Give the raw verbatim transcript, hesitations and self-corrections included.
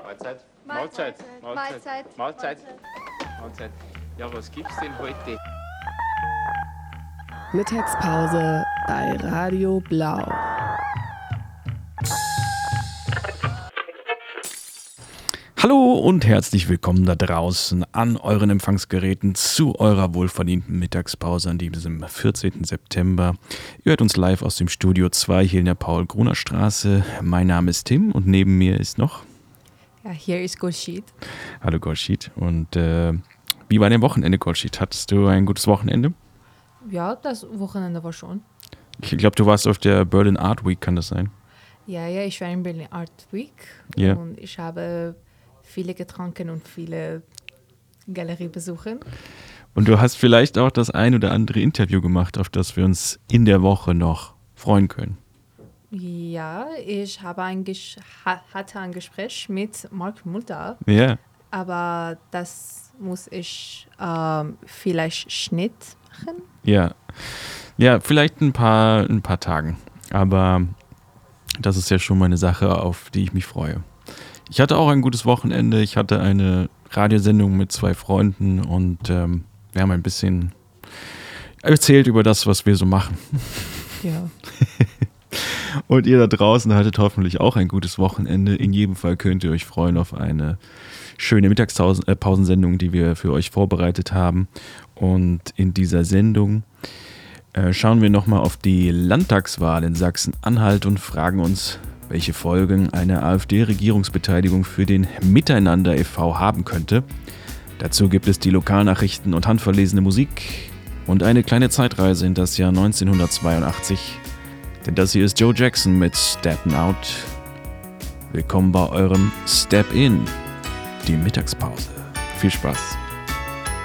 Mahlzeit. Mahlzeit. Mahlzeit. Mahlzeit. Mahlzeit. Ja, was gibt's denn heute? Mittagspause bei Radio Blau. Hallo und herzlich willkommen da draußen an euren Empfangsgeräten zu eurer wohlverdienten Mittagspause an diesem vierzehnten September. Ihr hört uns live aus dem Studio zwei hier in der Paul-Gruner-Straße. Mein Name ist Tim und neben mir ist noch... Ja, hier ist Golshid. Hallo Golshid. Und äh, wie war dein Wochenende, Golshid? Hattest du ein gutes Wochenende? Ja, das Wochenende war schon. Ich glaube, du warst auf der Berlin Art Week, kann das sein? Ja, ja, ich war in Berlin Art Week Ja. und ich habe viele getrunken und viele Galerie besuchen. Und du hast vielleicht auch das ein oder andere Interview gemacht, auf das wir uns in der Woche noch freuen können. Ja, ich habe ein Ges- ha- hatte ein Gespräch mit Mark Mulder, Ja. aber das muss ich ähm, vielleicht Schnitt machen. Ja, ja, vielleicht ein paar, ein paar Tagen. Aber das ist ja schon mal eine Sache, auf die ich mich freue. Ich hatte auch ein gutes Wochenende. Ich hatte eine Radiosendung mit zwei Freunden und ähm, wir haben ein bisschen erzählt über das, was wir so machen. Ja. Und ihr da draußen hattet hoffentlich auch ein gutes Wochenende. In jedem Fall könnt ihr euch freuen auf eine schöne Mittagspausensendung, die wir für euch vorbereitet haben. Und in dieser Sendung äh, schauen wir nochmal auf die Landtagswahl in Sachsen-Anhalt und fragen uns, welche Folgen eine AfD-Regierungsbeteiligung für den Miteinander e V haben könnte. Dazu gibt es die Lokalnachrichten und handverlesene Musik und eine kleine Zeitreise in das Jahr neunzehnhundertzweiundachtzig. Denn das hier ist Joe Jackson mit Steppin' Out. Willkommen bei eurem Step In, die Mittagspause. Viel Spaß.